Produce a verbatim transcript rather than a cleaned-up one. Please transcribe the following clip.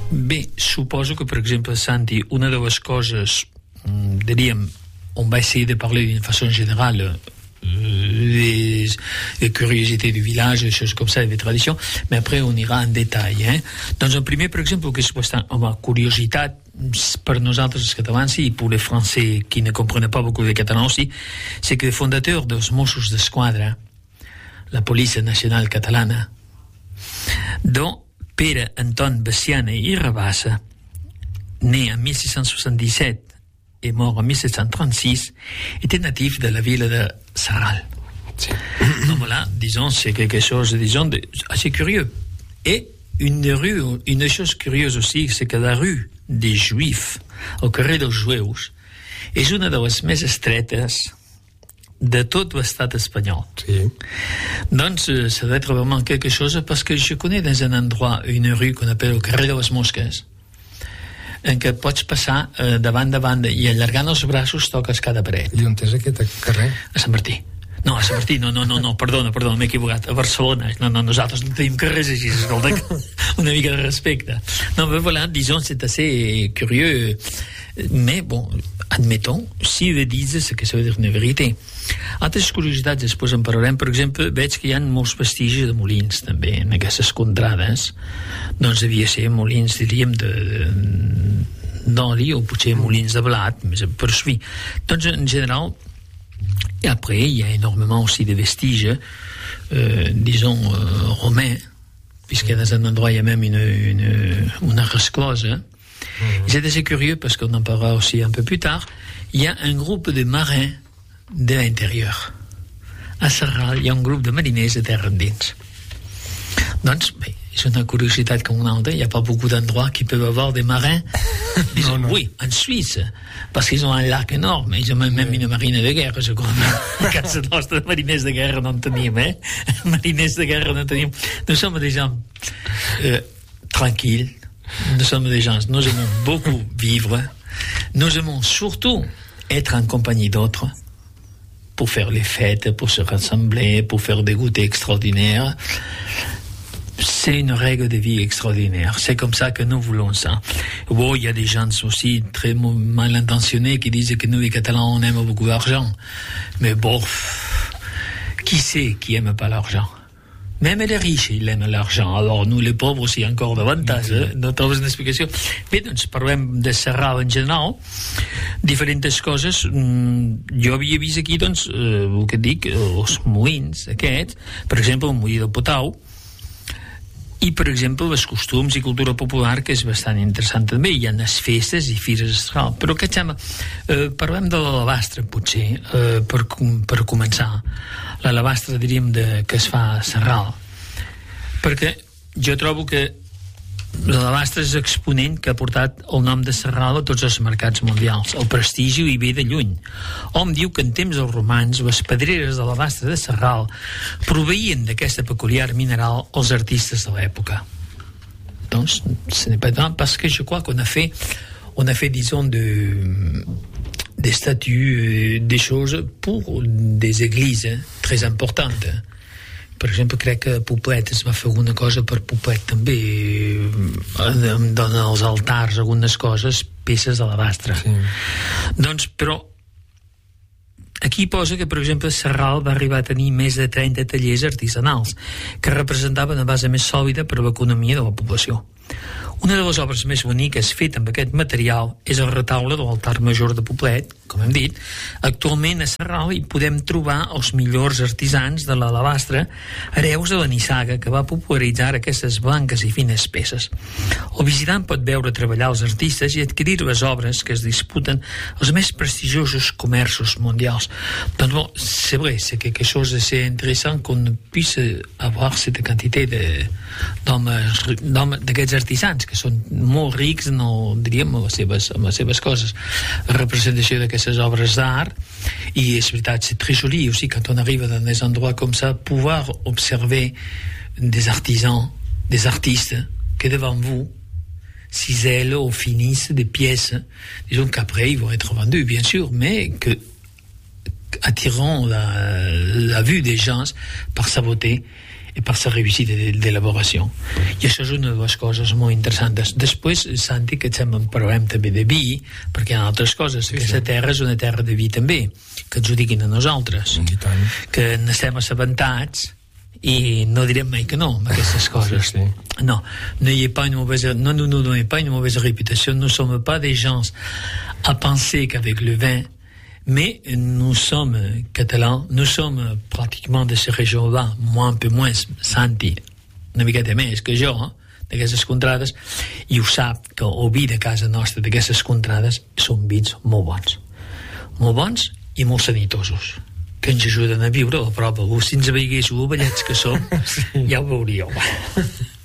Bé, suposo que, per exemple, Santi, una de les coses, diríem, on va essayer de parler d'une façon générale des, des curiosités du village, des choses comme ça, des traditions, mais après on ira en détail. Hein? Doncs el primer, per exemple, que és bastant, home, curiositat per nosaltres els catalans i per les français qui ne comprennent pas beaucoup de català aussi, c'est que el fondateur dels Mossos d'Esquadra, la policia nacional catalana, donc Pere Anton Bessiana i Rabassa, né en mille six cent soixante-dix-sept et mort en mille sept cent trente-six, était natif de la ville de Sarral. Sí. Donc voilà, disons, c'est quelque chose, disons, de, assez curieux. Et une rue, une chose curieuse aussi, c'est que la rue des Juifs, au carrer dels Jueus, és una de les més estretes de tot l'estat espanyol. Sí. Donc, ça doit être vraiment quelque chose, parce que je connais dans un endroit une rue qu'on appelle le carrer de les Mosques, en què pots passar eh, davant davant i allargant els braços toques cada paret. I on és aquest carrer? A Sant Martí. No, a Sant Martí, no, no, no, no, perdona, perdona, m'he equivocat. A Barcelona. No, no, nosaltres no tenim carrers així, escolta, una mica de respecte. Non, mais voilà, disons, c'est assez curieux. Mais bon, admettons, si ve disent, c'est que ça veut dire une vérité. Altres curiositats, després en parlarem. Per exemple, veig que hi ha molts vestigis de molins, també, en aquestes contrades. Doncs devia ser molins, diríem, de, de d'oli, o potser molins de blat, més per suir. Doncs, en general, et après, il y a énormément aussi de vestiges, euh, disons, euh, romains, puisque dans un endroit, il y a même une, une, une resclose. Hein. Mmh. C'est assez curieux, parce qu'on en parlera aussi un peu plus tard. Il y a un groupe de marins de l'intérieur. A Sarral, il y a un groupe de mariners de terre endins. Donc, bé, és una curiositat com una altra. Il n'y a pas beaucoup d'endroits qui peuvent avoir des marins. Disons, non, non. Oui, en Suisse, parce qu'ils ont un lac énorme. Ils ont même, même une marine de guerre, je crois. A casa nostra, mariners de guerra no en tenim, eh? Mariners de guerra no en tenim. Nous sommes des gens euh, tranquilles. Nous sommes des gens, nous aimons beaucoup vivre. Nous aimons surtout être en compagnie d'autres pour faire les fêtes, pour se rassembler, pour faire des goûters extraordinaires. C'est une règle de vie extraordinaire. C'est comme ça que nous voulons ça. Bon, il y a des gens aussi très mal intentionnés qui disent que nous, les Catalans, on aime beaucoup l'argent. Mais bon, qui c'est qui aime pas l'argent? Même les riches, ils aiment l'argent. Alors, nous, les pauvres, aussi, encore davantage. Eh? No trobes una explicació. Bé, doncs, parlem de Sarral en general. Diferents coses. Jo havia vist aquí, doncs, eh, el que et dic, els molins aquests. Per exemple, el molí del Potau. I, per exemple, els costums i cultura popular, que és bastant interessant també. Hi ha les festes i fires astrals. Però què et sembla? Eh, parlem de l'alabastre, potser, eh, per, per començar. L'alabastre, diríem, de, que es fa a Sarral. Perquè jo trobo que l'alabastre és exponent que ha portat el nom de Sarral a tots els mercats mundials. El prestigi hi ve de lluny. Hom diu que en temps dels romans les pedreres d'alabastre de Sarral proveïen d'aquesta peculiar mineral els artistes de l'època. Donc, ce n'est pas tant parce que je crois qu'on a fait, on a fait, disons, de... des statues, des choses pour des églises eh, très importantes. Per exemple, crec que Poblet es va fer alguna cosa per Poblet també, dona als altars algunes coses, peces d'alabastre. Sí. Doncs, però aquí posa que, per exemple, Sarral va arribar a tenir més de trenta tallers artesanals que representaven una base més sòlida per a l'economia de la població. Una de les obres més boniques feta amb aquest material és el retaule de l'altar major de Poblet, com hem dit. Actualment a Sarral hi podem trobar els millors artisans de l'alabastre, hereus de la nissaga, que va popularitzar aquestes blanques i fines peces. El visitant pot veure treballar els artistes i adquirir les obres que es disputen als més prestigiosos comerços mondials. Donc bon, c'est vrai, c'est quelque chose d'assez intéressant qu'on puisse avoir cette quantité de, d'hommes, d'hommes, d'aquests artisans, que són molt rics, no diríem, amb les seves, amb les seves coses. La representació d'aquestes obres d'art, i és veritat, c'est très joli aussi quand on arrive dans des endroits comme ça, pouvoir observer des artisans, des artistes, que devant vous cisèlent ou finissent des pièces, disons qu'après ils vont être vendus, bien sûr, mais que attirant la, la vue des gens par sa beauté i per la revisita d'elaboració. I això és una de les coses molt interessants. Després, Santi, que en parlem també de vi, perquè hi ha altres coses. Sí, Aquesta sí. terra és una terra de vi també, que ens ho diguin a nosaltres, que n'estem assabentats i no direm mai que no amb aquestes coses. Sí, sí. Non, n'ayez pas une mauvaise, non, nous ne donnons pas une mauvaise réputation. Nous ne sommes pas des gens à penser qu'avec le vin, mais nous sommes catalans, nous sommes pratiquement de ces régions-là, moi un peu moins, Santi, una miqueta més que jo, eh, d'aquestes contrades, i ho sap que el vi de casa nostra d'aquestes contrades són vins molt bons. Molt bons i molt sanitosos, que ens ajuden a viure a la prova. Si ens veiguéssiu ovellets que som, sí. ja ho veuríeu.